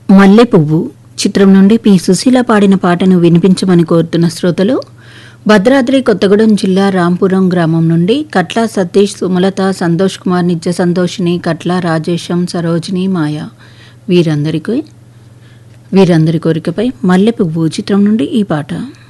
మల్లె పువ్వు చిత్రం నుండి పి సుశీల పాడిన పాటను వినిపించమని కోరుతున్న శ్రోతలు భద్రాద్రి కొత్తగూడెం జిల్లా రాంపురం గ్రామం నుండి కట్ల సతీష్, సుమలత, సంతోష్ కుమార్, నిత్య సంతోషిని, కట్ల రాజేశం, సరోజిని, మాయ వీరందరి కోరికపై మల్లె పువ్వు చిత్రం నుండి ఈ పాట.